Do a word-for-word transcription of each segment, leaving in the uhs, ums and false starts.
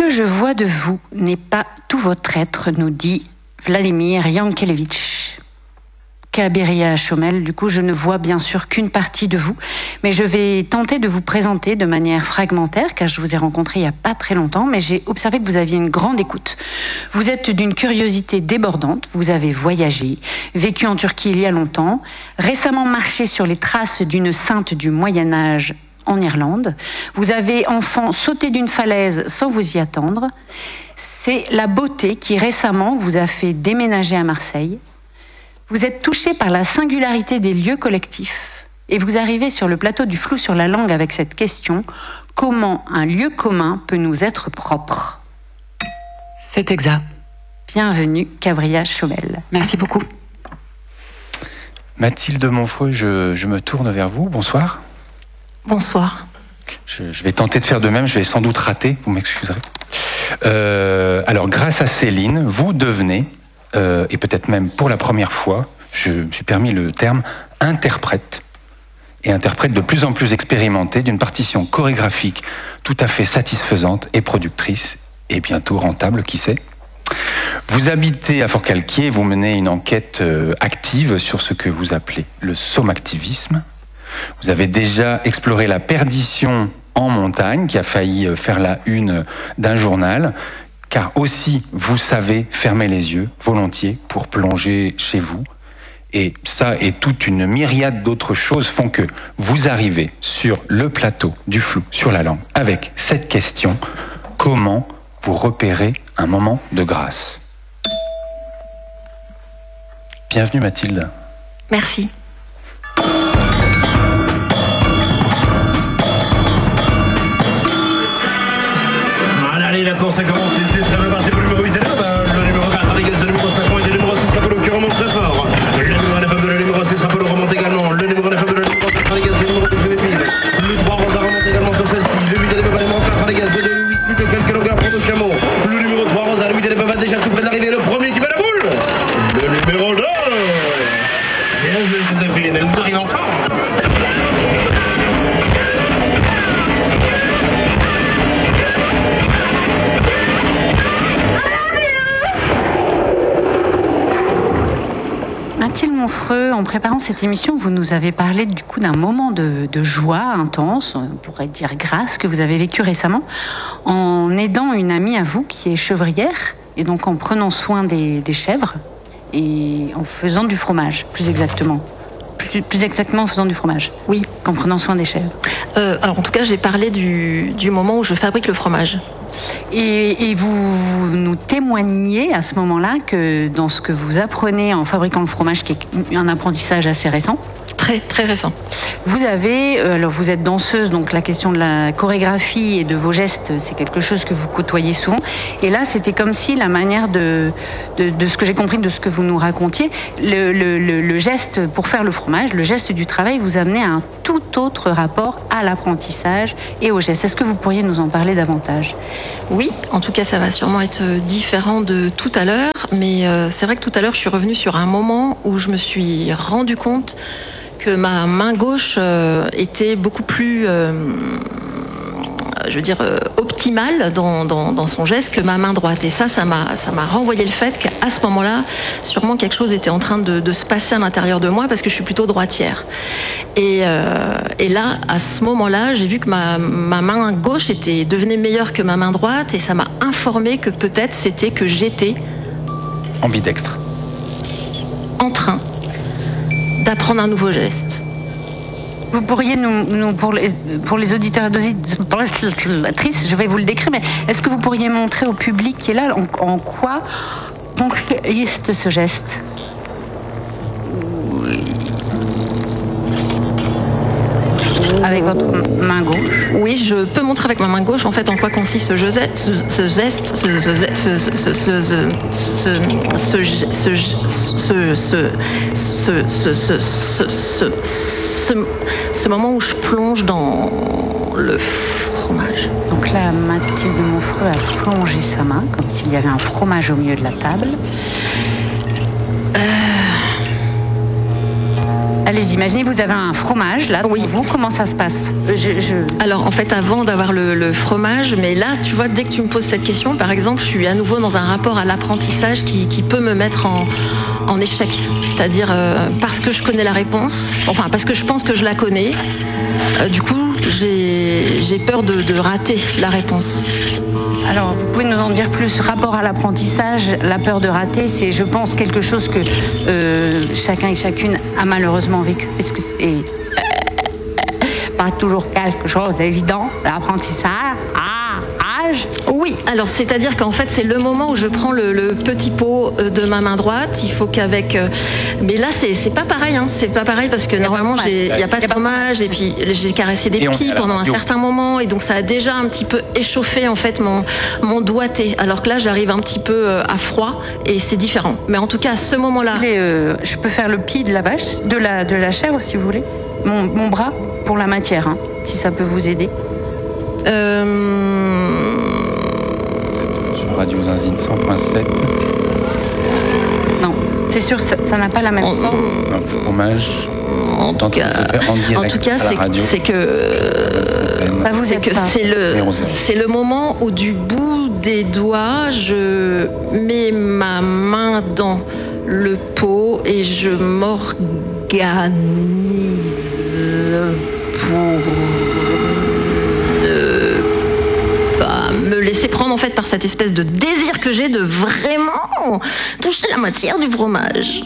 que je vois de vous n'est pas tout votre être, nous dit Vladimir Yankelevitch. Kaberia Chomel, du coup, je ne vois bien sûr qu'une partie de vous, mais je vais tenter de vous présenter de manière fragmentaire, car je vous ai rencontré il n'y a pas très longtemps, mais j'ai observé que vous aviez une grande écoute. Vous êtes d'une curiosité débordante, vous avez voyagé, vécu en Turquie il y a longtemps, récemment marché sur les traces d'une sainte du Moyen-Âge en Irlande, vous avez enfant sauté d'une falaise sans vous y attendre. C'est la beauté qui récemment vous a fait déménager à Marseille. Vous êtes touché par la singularité des lieux collectifs et vous arrivez sur le plateau du flou sur la langue avec cette question: comment un lieu commun peut nous être propre? C'est exact. Bienvenue, Kaberia Chomel. Merci beaucoup. Mathilde Monfreux, je, je me tourne vers vous. Bonsoir. Bonsoir. Je, je vais tenter de faire de même, je vais sans doute rater, vous m'excuserez. Euh, alors, grâce à Céline, vous devenez, euh, et peut-être même pour la première fois, je me suis permis le terme interprète, et interprète de plus en plus expérimenté d'une partition chorégraphique tout à fait satisfaisante et productrice, et bientôt rentable, qui sait. Vous habitez à Forcalquier, vous menez une enquête euh, active sur ce que vous appelez le somactivisme. Vous avez déjà exploré la perdition en montagne, qui a failli faire la une d'un journal, car aussi vous savez fermer les yeux volontiers pour plonger chez vous. Et ça et toute une myriade d'autres choses font que vous arrivez sur le plateau du flou sur la langue avec cette question: comment vous repérez un moment de grâce? Bienvenue Mathilde. Merci. Allez, la course a commencé, c'est très bien parti pour le numéro huit, le numéro quatre, avec le numéro cinquante et le numéro six, Rapolo qui remonte très fort. Le numéro neuf de le numéro six, Rapolo remonte également. Le numéro neuf de le numéro quatre, avec le numéro douze, Vépine. Le trois, Rosa remonte également sur celle-ci. Le huit, elle est pas vraiment quatre, avec le huit, plus que quelques longueurs pour le chameau. Le numéro trois, Rosa, le huit, elle est pas déjà tout près d'arriver. Le premier qui bat la boule. Le numéro deux. Bien joué, Joséphine, elle nous arrive encore. Mathilde Monfreux, en préparant cette émission, vous nous avez parlé du coup d'un moment de, de joie intense, on pourrait dire grâce, que vous avez vécu récemment en aidant une amie à vous qui est chevrière, et donc en prenant soin des, des chèvres et en faisant du fromage, plus exactement. Plus, plus exactement en faisant du fromage. Oui. Qu'en prenant soin des chèvres. Euh, alors en tout cas, j'ai parlé du, du moment où je fabrique le fromage. Et, et vous nous témoignez à ce moment-là que dans ce que vous apprenez en fabriquant le fromage, qui est un apprentissage assez récent, Très, très récent. vous avez, euh, alors vous êtes danseuse, donc la question de la chorégraphie et de vos gestes, c'est quelque chose que vous côtoyez souvent. Et là, c'était comme si la manière de, de, de ce que j'ai compris de ce que vous nous racontiez, le, le, le, le geste pour faire le fromage, le geste du travail vous amenait à un tout autre rapport à l'apprentissage et au geste. Est-ce que vous pourriez nous en parler davantage ? Oui, en tout cas, ça va sûrement être différent de tout à l'heure, mais euh, c'est vrai que tout à l'heure, je suis revenue sur un moment où je me suis rendu compte que ma main gauche euh, était beaucoup plus, euh, je veux dire, euh, optimale dans, dans, dans son geste que ma main droite. Et ça, ça m'a, ça m'a renvoyé le fait qu'à ce moment-là, sûrement quelque chose était en train de, de se passer à l'intérieur de moi parce que je suis plutôt droitière. Et, euh, et là, à ce moment-là, j'ai vu que ma, ma main gauche était, devenait meilleure que ma main droite et ça m'a informé que peut-être c'était que j'étais Ambidextre. en train d'apprendre un nouveau geste. Vous pourriez nous, nous pour, les, pour les auditeurs et auditrices, je vais vous le décrire, mais est-ce que vous pourriez montrer au public qui est là en, en quoi consiste ce geste ? Avec votre main gauche. Oui, je peux montrer avec ma main gauche en fait en quoi consiste ce geste, ce, ce geste, ce, ce, ce, ce, ce, ce, ce, ce, ce, ce, ce moment où je plonge dans le fromage. Donc là, Mathilde Monfreux a plongé sa main comme s'il y avait un fromage au milieu de la table. Euh... Allez, imaginez, vous avez un fromage là, oui. Vous, comment ça se passe ? je, je... Alors en fait, avant d'avoir le, le fromage, mais là, tu vois, dès que tu me poses cette question, par exemple, je suis à nouveau dans un rapport à l'apprentissage qui, qui peut me mettre en, en échec. C'est-à-dire euh, parce que je connais la réponse, enfin parce que je pense que je la connais, euh, du coup, j'ai, j'ai peur de, de rater la réponse. Alors, vous pouvez nous en dire plus? Rapport à l'apprentissage, la peur de rater, c'est, je pense, quelque chose que euh, chacun et chacune a malheureusement vécu. Parce que c'est pas toujours quelque chose d'évident, l'apprentissage. Ah, âge. Oui, alors c'est-à-dire qu'en fait, c'est le moment où je prends le, le petit pot de ma main droite. Il faut qu'avec... Euh, mais là, c'est, c'est pas pareil, hein. C'est pas pareil parce que normalement, il n'y a pas de fromage. Et puis, j'ai caressé des pieds pendant un certain moment. Et donc, ça a déjà un petit peu échauffé, en fait, mon, mon doigté. Alors que là, j'arrive un petit peu à froid et c'est différent. Mais en tout cas, à ce moment-là... Et euh, je peux faire le pied de la vache, de la, de la chèvre, si vous voulez. Mon, mon bras, pour la matière, hein, si ça peut vous aider. Euh... Sur Radio Zinzine cent point sept. Non, c'est sûr, ça, ça n'a pas la même On- forme. Un fromage. En tout cas, En direct en tout cas, à la c'est, radio. c'est que, Ça vous c'est aide que pas. c'est le, Zéro zéro. c'est le moment où du bout des doigts, je mets ma main dans le pot et je m'organise pour ne pas me laisser prendre en fait par cette espèce de désir que j'ai de vraiment toucher la matière du fromage.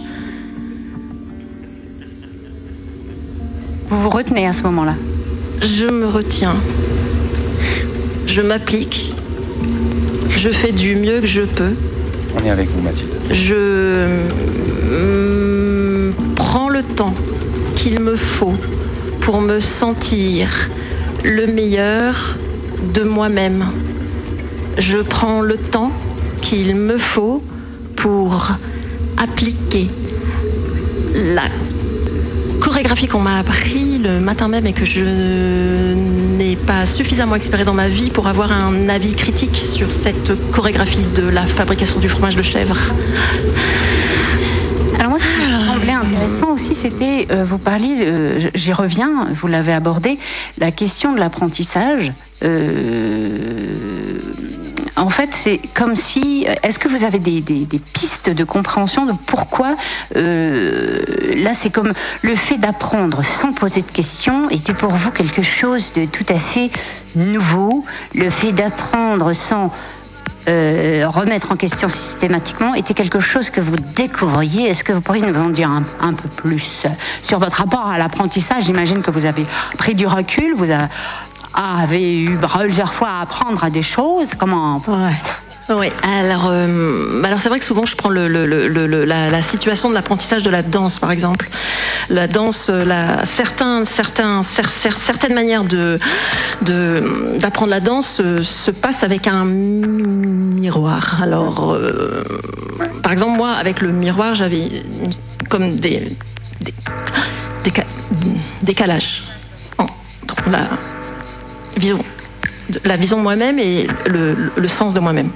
Vous vous retenez à ce moment-là. Je me retiens. Je m'applique. Je fais du mieux que je peux. On est avec vous, Mathilde. Je mm, prends le temps qu'il me faut pour me sentir le meilleur de moi-même. Je prends le temps qu'il me faut pour appliquer la chorégraphie qu'on m'a appris le matin même et que je n'ai pas suffisamment expéré dans ma vie pour avoir un avis critique sur cette chorégraphie de la fabrication du fromage de chèvre. Alors moi, ce qui me semblait intéressant aussi, c'était, euh, vous parliez, euh, j'y reviens, vous l'avez abordé, la question de l'apprentissage. Euh, en fait, c'est comme si, est-ce que vous avez des, des, des pistes de compréhension de pourquoi, euh, là c'est comme le fait d'apprendre sans poser de questions était pour vous quelque chose de tout à fait nouveau, le fait d'apprendre sans Euh, remettre en question systématiquement était quelque chose que vous découvriez. Est-ce que vous pourriez nous en dire un, un peu plus sur votre rapport à l'apprentissage? J'imagine que vous avez pris du recul, vous a, avez eu plusieurs fois à apprendre à des choses. Comment? Ouais. Oui, alors, euh, alors c'est vrai que souvent je prends le, le, le, le, la, la situation de l'apprentissage de la danse, par exemple. La danse, la, certains, certains, cer, cer, certaines manières de, de, d'apprendre la danse se, se passent avec un miroir. Alors, euh, par exemple, moi, avec le miroir, j'avais comme des, des, des décalages entre la vision, la vision de moi-même et le, le sens de moi-même.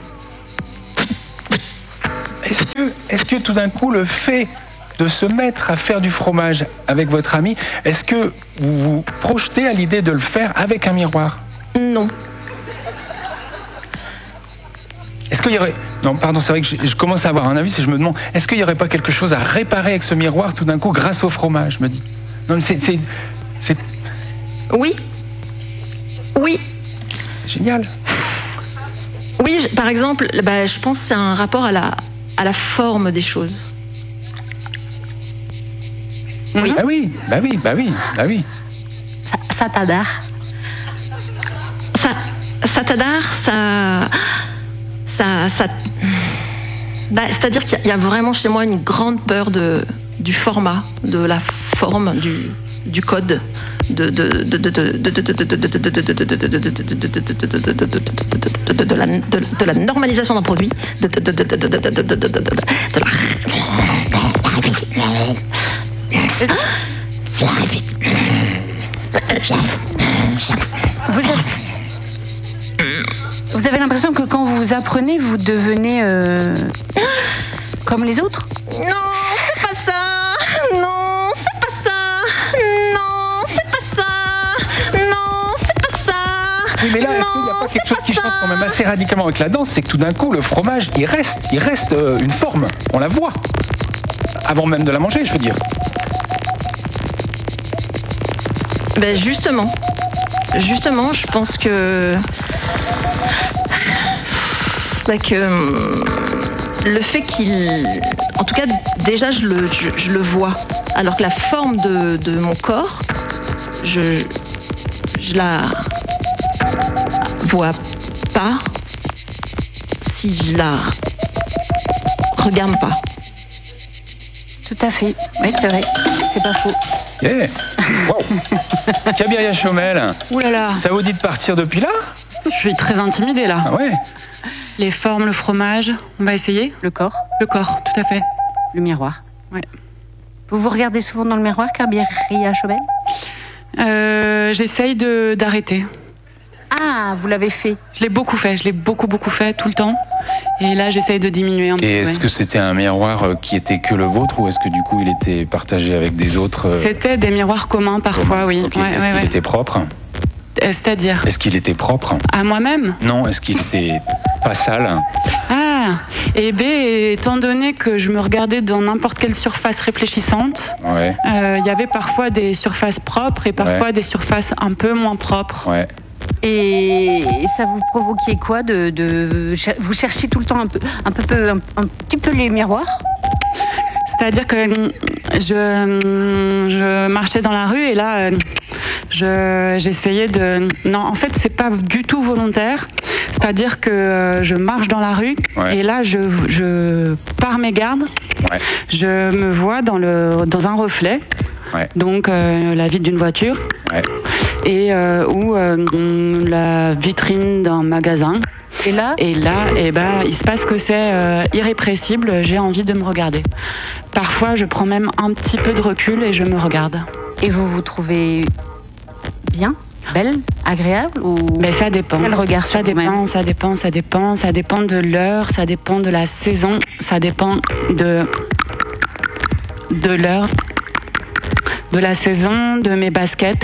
Est-ce que, est-ce que tout d'un coup, le fait de se mettre à faire du fromage avec votre ami, est-ce que vous vous projetez à l'idée de le faire avec un miroir? Non. Est-ce qu'il y aurait... Non, pardon, c'est vrai que je, je commence à avoir un avis, si je me demande, est-ce qu'il n'y aurait pas quelque chose à réparer avec ce miroir tout d'un coup grâce au fromage, je me dis? Non, mais c'est... c'est, c'est... Oui. Oui. Génial. Oui, je- par exemple, bah, je pense que c'est un rapport à la, à la forme des choses. Oui. Bah oui, bah oui, bah oui, bah oui. Ça, ça t'adore. Ça, ça t'adore, ça, ça, ça. Bah, c'est-à-dire qu'il y a- il y a vraiment chez moi une grande peur de, du format, de la forme, du, du code, de, de, de, de, de, de, de, de, de, de, de, de, de la, de, de la normalisation d'un produit, de, de, de, de, de, de, de, de, de, de, de, de, de Vous êtes- Vous avez l'impression que quand vous apprenez, vous devenez euh, comme les autres? Non, c'est pas ça. Non, c'est pas ça. Non, c'est pas ça. Non, Oui, mais là, est-ce qu'il n'y a pas quelque chose qui change quand même assez radicalement avec la danse? C'est que tout d'un coup, le fromage, il reste, il reste euh, une forme. On la voit. Avant même de la manger, je veux dire. Ben justement, justement, je pense que, ben que hum, le fait qu'il, en tout cas, déjà je le, je, je le vois, alors que la forme de, de mon corps, je, je la vois pas si je la regarde pas. Tout à fait. Oui, c'est vrai. C'est pas faux. Yeah. Wow. Kabiria Chomel, Ouh là là, ça vous dit de partir depuis là? je suis très intimidée là. Ah ouais. Les formes, le fromage, on va essayer. Le corps, Le corps, tout à fait. le miroir. Ouais. Vous vous regardez souvent dans le miroir, Kabiria Chomel? Euh, J'essaye de d'arrêter. Ah, vous l'avez fait. Je l'ai beaucoup fait, je l'ai beaucoup beaucoup fait tout le temps. Et là, j'essaye de diminuer un peu. Et est-ce ouais. que c'était un miroir euh, qui était que le vôtre ou est-ce que du coup il était partagé avec des autres euh, C'était des miroirs communs parfois, oui. Ok. Ouais, Est-ce ouais, qu'il ouais. était propre? Euh, C'est-à-dire Est-ce qu'il était propre? à moi-même. Non, est-ce qu'il était pas sale? Ah, et B, étant donné que je me regardais dans n'importe quelle surface réfléchissante, Ouais, euh, il y avait parfois des surfaces propres et parfois Ouais. des surfaces un peu moins propres. ouais. Et ça vous provoquait quoi de, de vous cherchez tout le temps un peu, un peu, un, un petit peu les miroirs? C'est-à-dire que hum, je, hum, je marchais dans la rue et là, euh, je, j'essayais de... Non, en fait, c'est pas du tout volontaire. C'est-à-dire que euh, je marche dans la rue Ouais. et là, je, je pars mes gardes. Ouais. Je me vois dans, le, dans un reflet, Ouais. donc euh, la vitre d'une voiture Ouais. et euh, ou euh, hum, la vitrine d'un magasin. Et là, Et là, eh ben, il se passe que c'est euh, irrépressible, j'ai envie de me regarder. Parfois, je prends même un petit peu de recul et je me regarde. et vous vous trouvez bien, belle, agréable ou Mais ça dépend. Quel regard Ça sur vous-même? dépend, ça dépend, ça dépend, ça dépend de l'heure, ça dépend de la saison, ça dépend de de l'heure, de la saison, de mes baskets.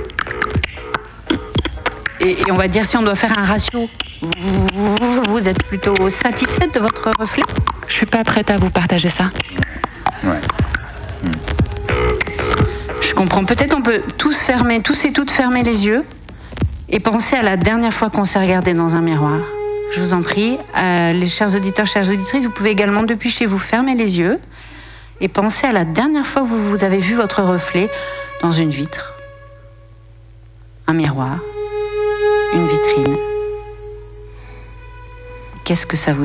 et, et on va dire si on doit faire un ratio, vous, vous, vous êtes plutôt satisfaite de votre reflet? Je suis pas prête à vous partager ça. Ouais. Je comprends. Peut-être on peut tous fermer, tous et toutes fermer les yeux et penser à la dernière fois qu'on s'est regardé dans un miroir. Je vous en prie, euh, les chers auditeurs, chères auditrices, vous pouvez également depuis chez vous fermer les yeux et penser à la dernière fois que vous, vous avez vu votre reflet dans une vitre, un miroir, une vitrine. Qu'est-ce que ça vous a fait ?